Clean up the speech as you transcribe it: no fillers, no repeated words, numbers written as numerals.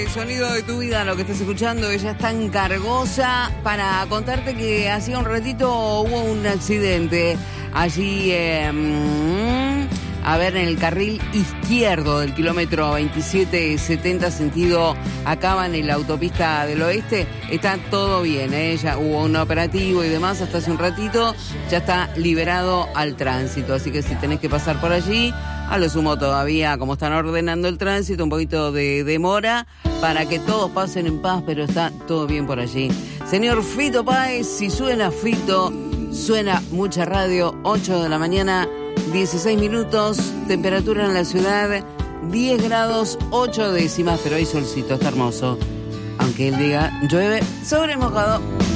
el sonido de tu vida, lo que estás escuchando. Ella está en Cargosa para contarte que hacía un ratito hubo un accidente allí, en el carril izquierdo del kilómetro 2770 sentido acá en la autopista del oeste. Está todo bien, ya hubo un operativo y demás hasta hace un ratito, ya está liberado al tránsito, así que si tenés que pasar por allí, a lo sumo todavía, como están ordenando el tránsito, un poquito de demora para que todos pasen en paz, pero está todo bien por allí. Señor Fito Páez, si suena Fito, suena mucha radio. 8 de la mañana, 16 minutos, temperatura en la ciudad 10 grados 8 décimas, pero hay solcito, está hermoso. Aunque él diga llueve sobre mojado.